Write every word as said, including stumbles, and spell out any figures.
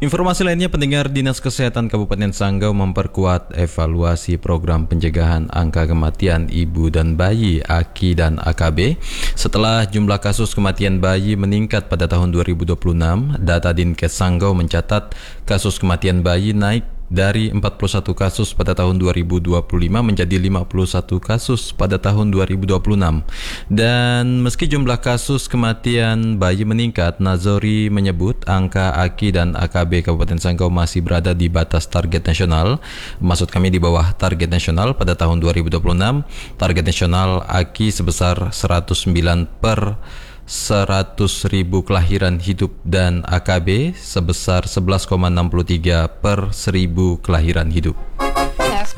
Informasi lainnya, pendengar, Dinas Kesehatan Kabupaten Sanggau memperkuat evaluasi program pencegahan angka kematian ibu dan bayi A K I dan A K B setelah jumlah kasus kematian bayi meningkat pada tahun dua ribu dua puluh enam. Data Dinkes Sanggau mencatat kasus kematian bayi naik dari empat puluh satu kasus pada tahun dua ribu dua puluh lima menjadi lima puluh satu kasus pada tahun dua ribu dua puluh enam. Dan meski jumlah kasus kematian bayi meningkat, Nazori menyebut angka A K I dan A K B Kabupaten Sanggau masih berada di batas target nasional. Maksud kami di bawah target nasional pada tahun dua ribu dua puluh enam. Target nasional A K I sebesar seratus sembilan per seratus ribu kelahiran hidup dan A K B sebesar sebelas koma enam tiga per seribu kelahiran hidup.